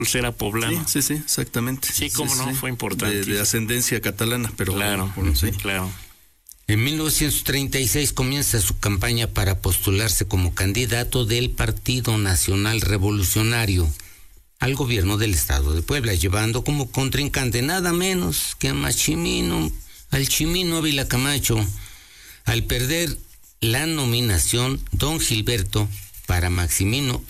pues era poblano. Sí, exactamente. Sí, cómo no, fue importante. De ascendencia catalana, pero claro, sí. Claro. En 1936 comienza su campaña para postularse como candidato del Partido Nacional Revolucionario al gobierno del estado de Puebla, llevando como contrincante nada menos que al Chimino Ávila Camacho. Al perder la nominación, don Gilberto para Maximino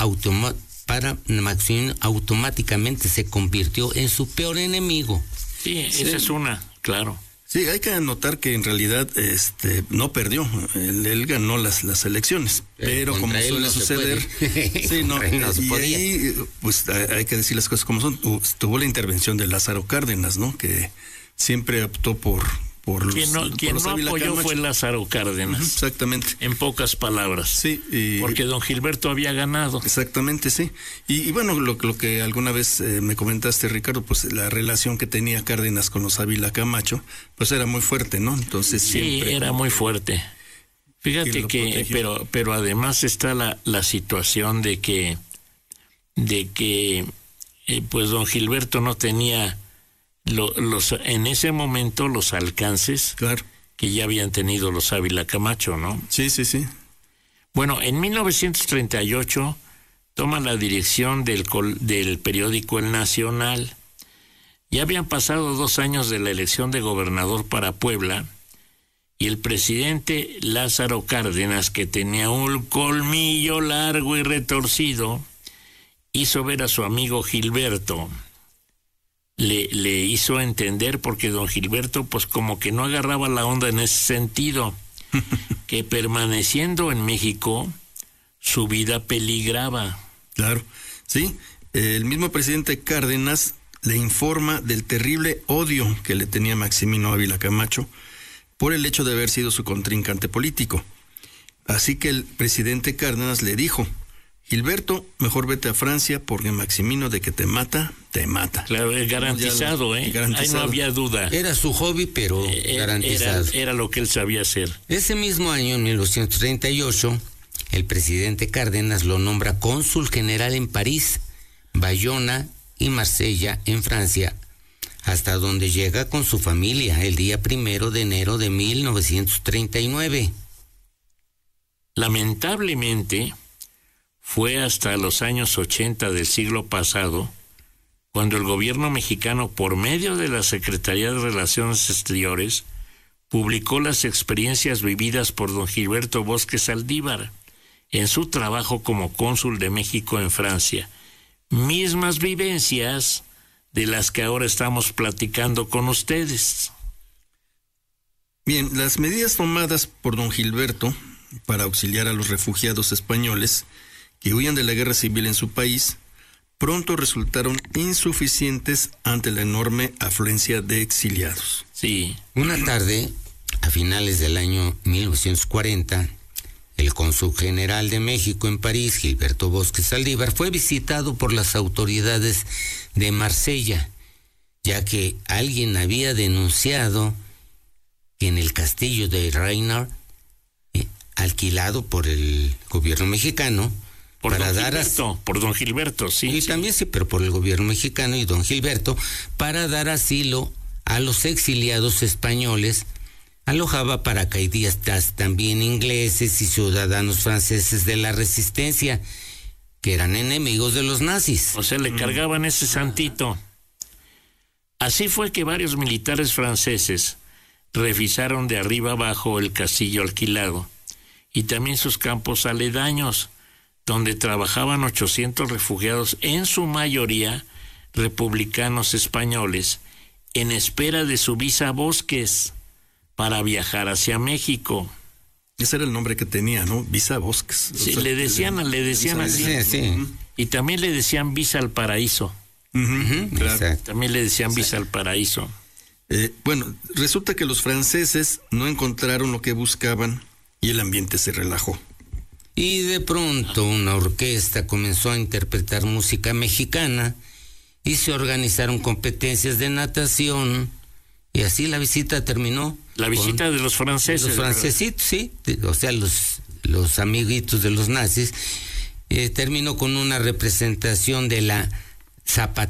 automáticamente se convirtió en su peor enemigo. Sí, esa es una, claro. Sí, hay que anotar que en realidad no perdió, él ganó las elecciones, pero como suele suceder, y ahí pues hay que decir las cosas como son. Tuvo la intervención de Lázaro Cárdenas, ¿no? Que siempre optó por los quien no apoyó fue Lázaro Cárdenas. Exactamente. En pocas palabras. Sí. Porque don Gilberto había ganado. Exactamente, sí. Y bueno, lo que alguna vez me comentaste, Ricardo, pues la relación que tenía Cárdenas con los Ávila Camacho, pues era muy fuerte, ¿no? Entonces siempre... era muy fuerte. Fíjate que, pero además está la situación de que pues don Gilberto no tenía en ese momento los alcances, claro, que ya habían tenido los Ávila Camacho, ¿no? Sí. Bueno, en 1938 toma la dirección del periódico El Nacional. Ya habían pasado 2 años de la elección de gobernador para Puebla y el presidente Lázaro Cárdenas, que tenía un colmillo largo y retorcido, hizo ver a su amigo Gilberto. Le hizo entender, porque don Gilberto pues como que no agarraba la onda en ese sentido, que permaneciendo en México su vida peligraba. Claro, sí. El mismo presidente Cárdenas le informa del terrible odio que le tenía Maximino Ávila Camacho por el hecho de haber sido su contrincante político. Así que el presidente Cárdenas le dijo: Gilberto, mejor vete a Francia, porque Maximino, de que te mata, te mata. Claro, es garantizado, garantizado. Ahí no había duda. Era su hobby, pero garantizado. Era lo que él sabía hacer. Ese mismo año, en 1938, el presidente Cárdenas lo nombra cónsul general en París, Bayona y Marsella, en Francia, hasta donde llega con su familia el día 1 de enero de 1939. Lamentablemente, fue hasta los años 80 del siglo pasado cuando el gobierno mexicano, por medio de la Secretaría de Relaciones Exteriores, publicó las experiencias vividas por don Gilberto Bosque Saldívar en su trabajo como cónsul de México en Francia. Mismas vivencias de las que ahora estamos platicando con ustedes. Bien, las medidas tomadas por don Gilberto para auxiliar a los refugiados españoles que huían de la guerra civil en su país, pronto resultaron insuficientes ante la enorme afluencia de exiliados. Sí. Una tarde, a finales del año 1940, el cónsul general de México en París, Gilberto Bosque Saldívar, fue visitado por las autoridades de Marsella, ya que alguien había denunciado que en el castillo de Reynard, alquilado por el gobierno mexicano, por don Gilberto, sí. Y sí. También sí, pero por el gobierno mexicano y don Gilberto, para dar asilo a los exiliados españoles, alojaba paracaidistas también ingleses y ciudadanos franceses de la resistencia, que eran enemigos de los nazis. O sea, le cargaban ese santito. Así fue que varios militares franceses revisaron de arriba abajo el castillo alquilado y también sus campos aledaños, donde trabajaban 800 refugiados, en su mayoría republicanos españoles, en espera de su visa Bosques para viajar hacia México. Ese era el nombre que tenía, ¿no? Visa Bosques. Sí, le decían así. Sí. Y también le decían visa al paraíso. Claro. También le decían visa al paraíso. Bueno, resulta que los franceses no encontraron lo que buscaban y el ambiente se relajó. Y de pronto una orquesta comenzó a interpretar música mexicana y se organizaron competencias de natación y así la visita terminó. La visita de los franceses. Los francesitos, sí, o sea, los amiguitos de los nazis, terminó con una representación de la Zapatero